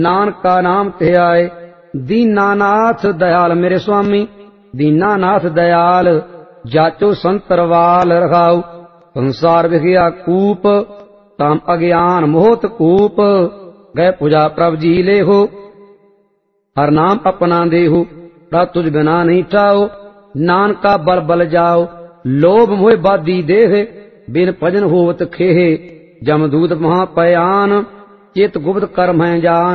ਨਾਨਕਾ ਨਾਮ ਤੇ ਆਏ। ਦੀਨਾਨਾਥ ਦਇਆਲ ਮੇਰੇ ਸੁਆਮੀ, ਦੀਨਾਨਾਥ ਦਇਆਲ, ਜਾਚੋ ਸੰਤਰਵਾਲ ਰਖਾਉ। ਸੰਸਾਰ ਵਿਖਿਆ ਕੂਪ, ਤਾਮ ਅਗਿਆਨ ਮੋਹਤ ਕੂਪ। ਗਏ ਪੂਜਾ ਪ੍ਰਭ ਜੀ ਲੇਹੋ, ਹਰ ਨਾਮ ਆਪਣਾ ਦੇਹੋ। ਪ੍ਰਭ ਤੁਝ ਬਿਨਾ ਨਹੀਂ ਠਾਓ, ਨਾਨਕਾ ਬਲ ਬਲ ਜਾਓ। ਲੋਭ ਮੋਹ ਬਾਦੀ ਦੇਹ, ਬਿਨ ਭਜਨ ਹੋਵਤ ਖੇਹ। ਜਮਦੂਤ ਮਹਾ ਭयान, ਚਿਤ ਗੁਪਤ ਕਰਮ ਹੈ ਜਾਨ।